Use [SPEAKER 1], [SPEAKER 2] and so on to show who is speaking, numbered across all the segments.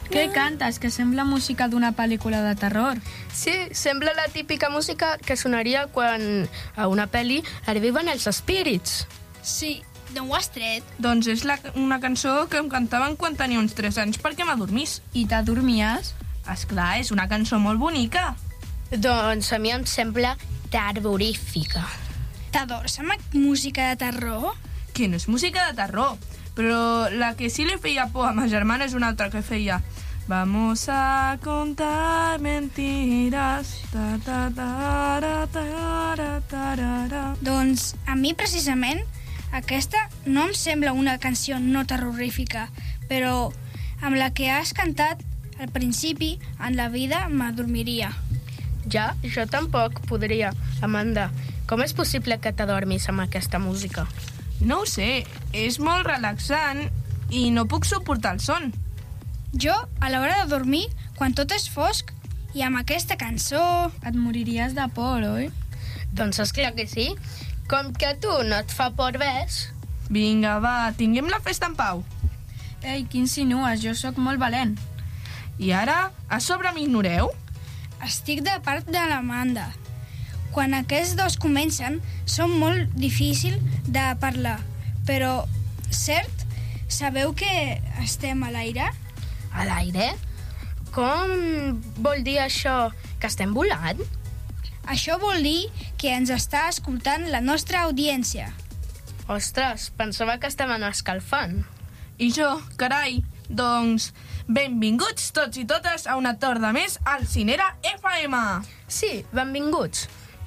[SPEAKER 1] Què cantes? Que sembla música d'una pel·lícula de terror.
[SPEAKER 2] Sí, sembla la típica música que sonaria quan a una pel·li arriben els espírits.
[SPEAKER 3] Sí, d'on ho has tret?
[SPEAKER 4] Doncs és una cançó que em cantaven quan tenia uns 3 anys perquè m'adormís.
[SPEAKER 1] I t'adormies?
[SPEAKER 4] Esclar, és una cançó molt bonica.
[SPEAKER 2] Doncs a mi em sembla terrorífica.
[SPEAKER 3] T'adores amb música de terror?
[SPEAKER 4] Que no és música de terror, però la que sí li feia por a ma germana és una altra que feia Vamos a contar mentiras. Ta, ta, ta, ta, ta, ta, ta.
[SPEAKER 3] Doncs a mi precisament aquesta no em sembla una canció no terrorífica, però amb la que has cantat al principi en la vida m'adormiria.
[SPEAKER 2] Ja, jo tampoc podria. Amanda, com és possible que t'adormis amb aquesta música?
[SPEAKER 4] No ho sé, és molt relaxant i no puc suportar el son.
[SPEAKER 3] Jo, a l'hora de dormir, quan tot és fosc, i amb aquesta cançó...
[SPEAKER 1] Et moriries de por, oi?
[SPEAKER 2] Doncs esclar que sí. Com que a tu no et fa por res...
[SPEAKER 4] Vinga, va, tinguem la festa en pau.
[SPEAKER 1] Ei, què insinues? Jo sóc molt valent.
[SPEAKER 4] I ara, a sobre m'ignoreu?
[SPEAKER 3] Estic de part de l'Amanda. Quan aquests dos comencen, són molt difícils de parlar. Però, cert, sabeu que estem a l'aire?
[SPEAKER 2] A l'aire? Com vol dir això? Que estem volant?
[SPEAKER 3] Això vol dir que ens està escoltant la nostra audiència.
[SPEAKER 2] Ostres, pensava que estaven escalfant.
[SPEAKER 4] I jo, carai, doncs... Benvinguts tots i totes a una torda més al Cinera FM.
[SPEAKER 2] Sí, benvinguts.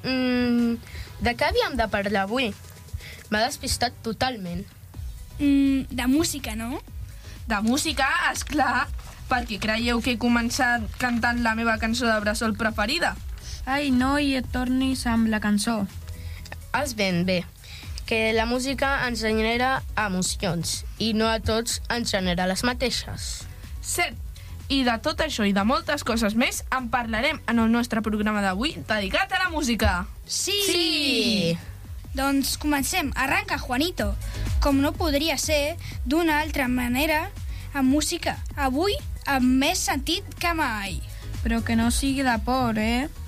[SPEAKER 2] De què havíem de parlar avui? M'ha despistat totalment.
[SPEAKER 3] De música, no?
[SPEAKER 4] De música, esclar, perquè creieu que he començat cantant la meva cançó de bressol preferida.
[SPEAKER 1] Ai, no hi et tornis amb la cançó.
[SPEAKER 2] Has ben bé, que la música ens genera emocions i no a tots ens genera les mateixes.
[SPEAKER 4] Cert, i de tot això i de moltes coses més en parlarem en el nostre programa d'avui dedicat a la música.
[SPEAKER 3] Sí! Doncs comencem. Arranca, Juanito. Com no podria ser d'una altra manera, amb música. Avui, amb més sentit que mai.
[SPEAKER 1] Però que no sigui de por, eh?